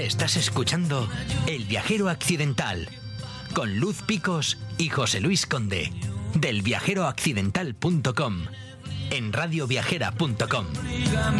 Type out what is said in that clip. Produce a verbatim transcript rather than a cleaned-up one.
Estás escuchando El Viajero Accidental con Luz Picos y José Luis Conde del viajero accidental punto com en radio viajera punto com.